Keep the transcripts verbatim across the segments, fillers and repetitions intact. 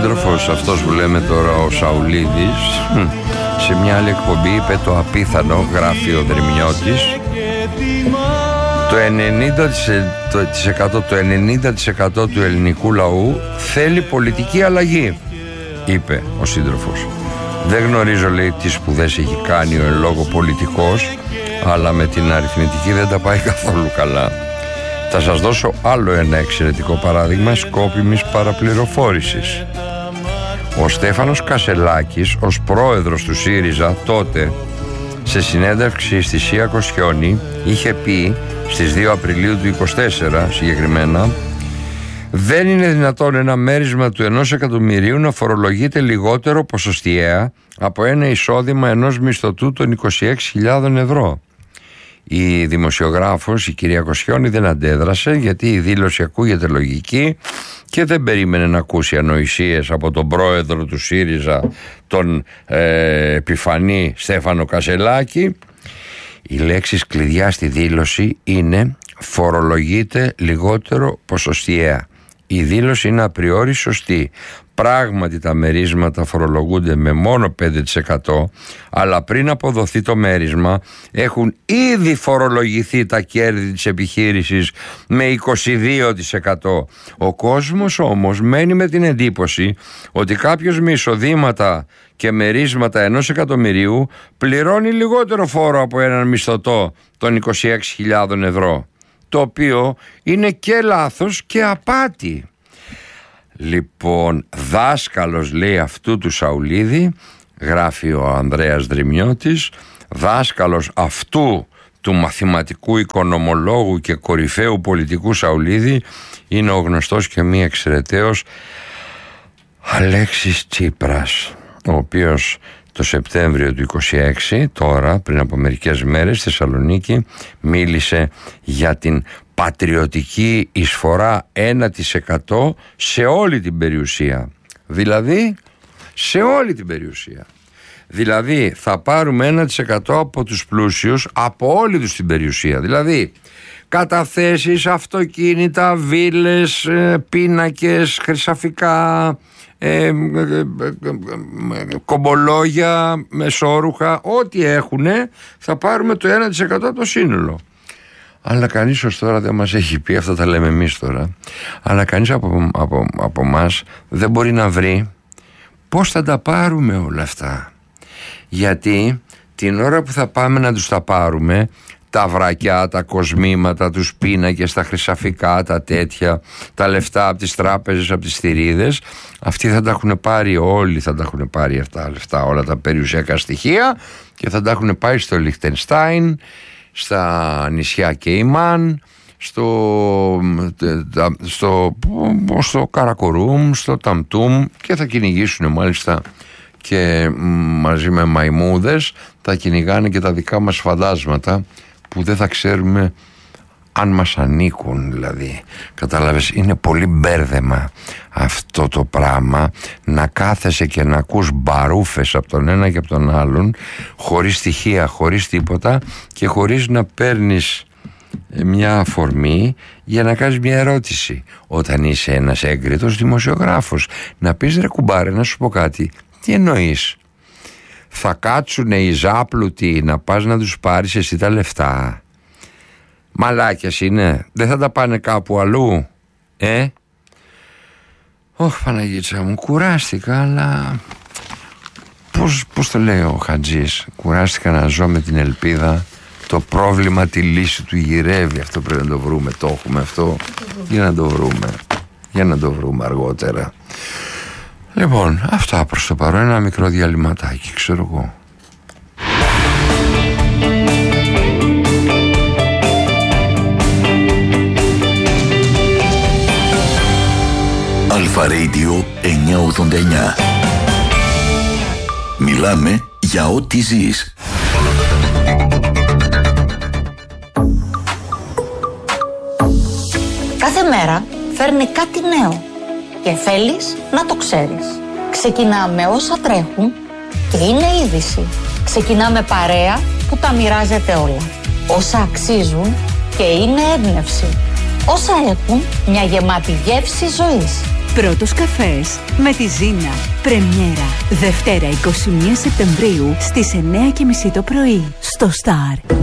σύντροφος, αυτός που λέμε τώρα ο Σαουλίδης, σε μια άλλη εκπομπή είπε το απίθανο, γράφει ο Δρυμιώτης. Το ενενήντα τοις εκατό, το ενενήντα τοις εκατό του ελληνικού λαού θέλει πολιτική αλλαγή, είπε ο σύντροφος. Δεν γνωρίζω, λέει, τι σπουδές έχει κάνει ο εν λόγω πολιτικός, αλλά με την αριθμητική δεν τα πάει καθόλου καλά. Θα σας δώσω άλλο ένα εξαιρετικό παράδειγμα σκόπιμης παραπληροφόρησης. Ο Στέφανος Κασελάκης, ως πρόεδρος του ΣΥΡΙΖΑ τότε, σε συνέντευξη στη Σία Κοσιόνη, είχε πει στις δύο Απριλίου του είκοσι τέσσερα συγκεκριμένα: δεν είναι δυνατόν ένα μέρισμα του ενός εκατομμυρίου να φορολογείται λιγότερο ποσοστιαία από ένα εισόδημα ενός μισθωτού των είκοσι έξι χιλιάδες ευρώ. Η δημοσιογράφος, η κυρία Κοσιόνη, δεν αντέδρασε, γιατί η δήλωση ακούγεται λογική και δεν περίμενε να ακούσει ανοησίες από τον πρόεδρο του ΣΥΡΙΖΑ, τον ε, επιφανή Στέφανο Κασελάκη. Οι λέξεις κλειδιά στη δήλωση είναι φορολογείται λιγότερο ποσοστιαία. Η δήλωση είναι απριόρι σωστή. Πράγματι τα μερίσματα φορολογούνται με μόνο πέντε τοις εκατό, αλλά πριν αποδοθεί το μέρισμα έχουν ήδη φορολογηθεί τα κέρδη της επιχείρησης με είκοσι δύο τοις εκατό. Ο κόσμος όμως μένει με την εντύπωση ότι κάποιος με εισοδήματα και μερίσματα ενός εκατομμυρίου πληρώνει λιγότερο φόρο από έναν μισθωτό των είκοσι έξι χιλιάδες ευρώ, το οποίο είναι και λάθος και απάτη. Λοιπόν, δάσκαλος, λέει, αυτού του Σαουλίδη, γράφει ο Ανδρέας Δρυμιώτης, δάσκαλος αυτού του μαθηματικού οικονομολόγου και κορυφαίου πολιτικού Σαουλίδη είναι ο γνωστός και μη εξαιρεταίος Αλέξης Τσίπρας, ο οποίος το Σεπτέμβριο του είκοσι έξι, τώρα πριν από μερικές μέρες, στη Θεσσαλονίκη, μίλησε για την πατριωτική εισφορά ένα τοις εκατό σε όλη την περιουσία. Δηλαδή, σε όλη την περιουσία. Δηλαδή, θα πάρουμε ένα τοις εκατό από τους πλούσιους, από όλη τους την περιουσία. Δηλαδή, καταθέσεις, αυτοκίνητα, βίλες, πίνακες, χρυσαφικά, Ε, ε, ε, ε, ε, κομπολόγια, μεσόρουχα, ό,τι έχουνε, θα πάρουμε το ένα τοις εκατό από το σύνολο. Αλλά κανείς ως τώρα δεν μας έχει πει, αυτά τα λέμε εμείς τώρα, αλλά κανείς από, από, από μας δεν μπορεί να βρει πώς θα τα πάρουμε όλα αυτά. Γιατί την ώρα που θα πάμε να τους τα πάρουμε, τα βρακιά, τα κοσμήματα, τους πίνακες, τα χρυσαφικά, τα τέτοια, τα λεφτά από τις τράπεζες, από τις θηρίδες, αυτοί θα τα έχουν πάρει όλοι, θα τα έχουν πάρει αυτά τα λεφτά, όλα τα περιουσιακά στοιχεία, και θα τα έχουν πάει στο Λιχτενστάιν, στα νησιά Κέιμαν, στο, στο, στο Καρακορούμ, στο Ταμτούμ, και θα κυνηγήσουν μάλιστα και μαζί με μαϊμούδες θα κυνηγάνε και τα δικά μας φαντάσματα που δεν θα ξέρουμε αν μας ανήκουν. Δηλαδή, κατάλαβες, είναι πολύ μπέρδεμα αυτό το πράγμα, να κάθεσαι και να ακούς μπαρούφες από τον ένα και από τον άλλον, χωρίς στοιχεία, χωρίς τίποτα, και χωρίς να παίρνεις μια αφορμή για να κάνεις μια ερώτηση. Όταν είσαι ένας έγκριτος δημοσιογράφος, να πεις, ρε κουμπάρε, να σου πω κάτι, τι εννοείς? Θα κάτσουνε οι ζάπλουτοι να πας να τους πάρεις εσύ τα λεφτά? Μαλάκες είναι, δεν θα τα πάνε κάπου αλλού? Ε Ωχ, Παναγίτσα μου, κουράστηκα, αλλά πώς, πώς το λέει ο Χατζής, κουράστηκα να ζω με την ελπίδα το πρόβλημα τη λύση του γυρεύει. Αυτό πρέπει να το βρούμε, το έχουμε αυτό, για να το βρούμε, για να το βρούμε αργότερα. Λοιπόν, αυτά προς το παρόν, ένα μικρό διαλυματάκι, ξέρω εγώ. Αλφα Radio εννιακόσια ογδόντα εννιά. Μιλάμε για ό,τι ζεις. Κάθε μέρα φέρνει κάτι νέο και θέλεις να το ξέρεις. Ξεκινάμε όσα τρέχουν και είναι είδηση. Ξεκινάμε παρέα που τα μοιράζεται όλα. Όσα αξίζουν και είναι έμπνευση. Όσα έχουν μια γεμάτη γεύση ζωής. Πρώτος καφές με τη Ζήνα. Πρεμιέρα Δευτέρα εικοστή πρώτη Σεπτεμβρίου στις εννιά και μισή το πρωί στο Star.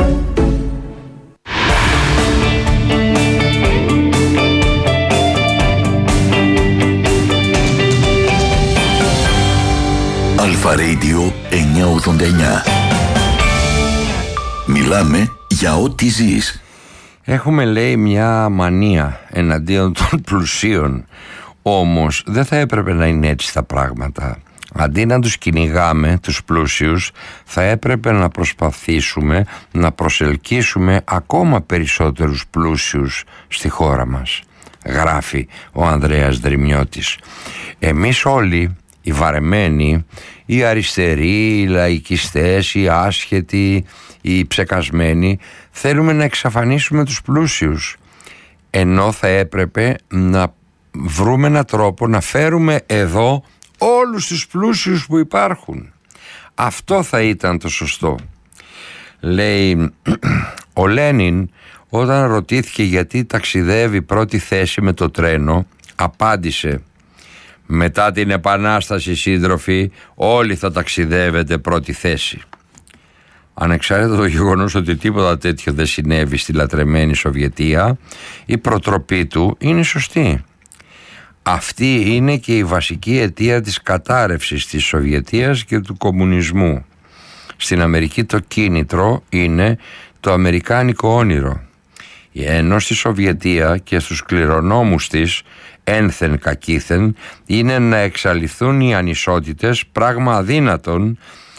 Αλφα Radio εννιακόσια ογδόντα εννιά. Μιλάμε για ό,τι ζεις. Έχουμε, λέει, μια μανία εναντίον των πλουσίων. Όμως δεν θα έπρεπε να είναι έτσι τα πράγματα. Αντί να τους κυνηγάμε τους πλούσιους, θα έπρεπε να προσπαθήσουμε να προσελκύσουμε ακόμα περισσότερους πλούσιους στη χώρα μας, γράφει ο Ανδρέας Δρυμιώτης. Εμείς όλοι, οι βαρεμένοι, οι αριστεροί, οι λαϊκιστές, οι άσχετοι, οι ψεκασμένοι, θέλουμε να εξαφανίσουμε τους πλούσιους, ενώ θα έπρεπε να βρούμε έναν τρόπο να φέρουμε εδώ όλους τους πλούσιους που υπάρχουν. Αυτό θα ήταν το σωστό. Λέει ο Λένιν, όταν ρωτήθηκε γιατί ταξιδεύει πρώτη θέση με το τρένο, απάντησε: μετά την Επανάσταση, σύντροφοι, όλοι θα ταξιδεύετε πρώτη θέση. Ανεξάρτητα το γεγονός ότι τίποτα τέτοιο δεν συνέβη στη λατρεμένη Σοβιετία, η προτροπή του είναι σωστή. Αυτή είναι και η βασική αιτία της κατάρρευσης της Σοβιετίας και του κομμουνισμού. Στην Αμερική το κίνητρο είναι το αμερικάνικο όνειρο. Ενώ στη Σοβιετία και στους κληρονόμους της, ένθεν κακήθεν, είναι να εξαλειφθούν οι ανισότητες, πράγμα αδύνατον,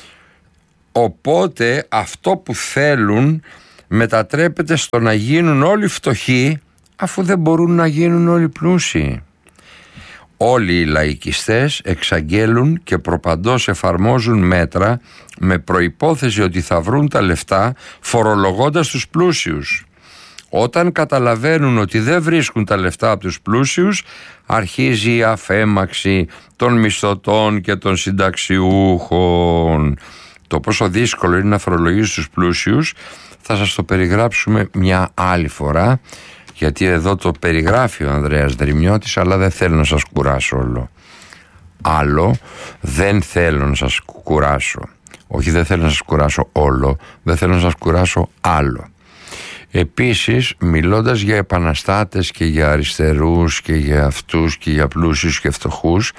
οπότε αυτό που θέλουν μετατρέπεται στο να γίνουν όλοι φτωχοί, αφού δεν μπορούν να γίνουν όλοι πλούσιοι. Όλοι οι λαϊκιστές εξαγγέλουν και προπαντός εφαρμόζουν μέτρα με προϋπόθεση ότι θα βρουν τα λεφτά φορολογώντας τους πλούσιους. Όταν καταλαβαίνουν ότι δεν βρίσκουν τα λεφτά από τους πλούσιους, αρχίζει η αφέμαξη των μισθωτών και των συνταξιούχων. Το πόσο δύσκολο είναι να φορολογήσεις τους πλούσιους θα σας το περιγράψουμε μια άλλη φορά, γιατί εδώ το περιγράφει ο Ανδρέας Δρυμιώτης, αλλά δεν θέλω να σας κουράσω όλο. Άλλο, δεν θέλω να σας κουράσω. Όχι, δεν θέλω να σας κουράσω όλο, δεν θέλω να σας κουράσω άλλο. Επίσης, μιλώντας για επαναστάτες και για αριστερούς και για αυτούς και για πλούσιους και φτωχούς,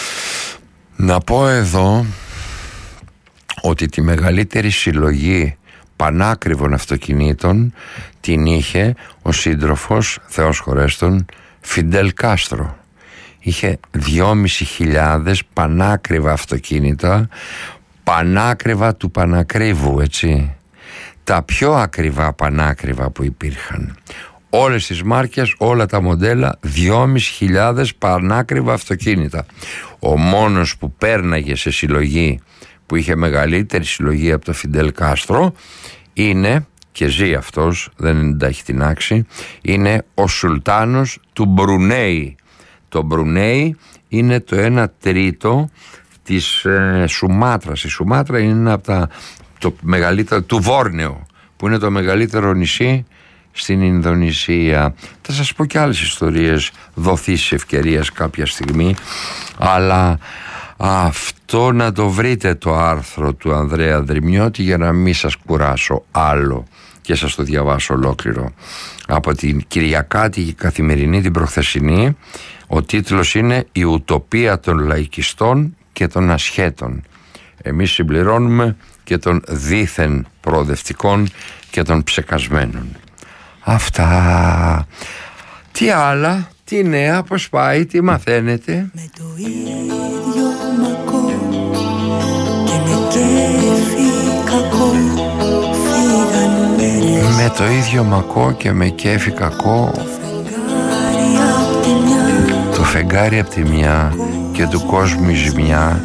να πω εδώ ότι τη μεγαλύτερη συλλογή πανάκριβων αυτοκινήτων την είχε ο σύντροφος, Θεός χωρέστον, Φιντέλ Κάστρο. Είχε δυόμισι χιλιάδες πανάκριβα αυτοκίνητα, πανάκριβα του πανακρίβου, έτσι. Τα πιο ακριβά πανάκριβα που υπήρχαν. Όλες τις μάρκες, όλα τα μοντέλα, δυόμισι χιλιάδες πανάκριβα αυτοκίνητα. Ο μόνος που πέρναγε σε συλλογή, που είχε μεγαλύτερη συλλογή από το Φιντέλ Κάστρο, είναι, και ζει αυτός, δεν τα έχει τινάξει, είναι ο Σουλτάνος του Μπρουνέι. Το Μπρουνέι είναι το ένα τρίτο της ε, Σουμάτρας. Η Σουμάτρα είναι ένα από τα το μεγαλύτερο, του Βόρνεο, που είναι το μεγαλύτερο νησί στην Ινδονησία. Θα σας πω και άλλες ιστορίες δοθείς ευκαιρίας κάποια στιγμή, αλλά αυτό να το βρείτε το άρθρο του Ανδρέα Δρυμιώτη για να μην σας κουράσω άλλο και σας το διαβάσω ολόκληρο. Από την Κυριακάτικη Καθημερινή την προχθεσινή, ο τίτλος είναι «Η ουτοπία των λαϊκιστών και των ασχέτων». Εμείς συμπληρώνουμε και των δήθεν προοδευτικών και των ψεκασμένων. Αυτά. Τι άλλα, τι νέα, πώς πάει, τι μαθαίνετε? Με το ίδιο μακό και με κέφι κακό φύγαν μέρες. Με το ίδιο μακό και με κέφι κακό, Το φεγγάρι απ' τη μια, το φεγγάρι απ' τη μια και του κόσμου η ζημιά.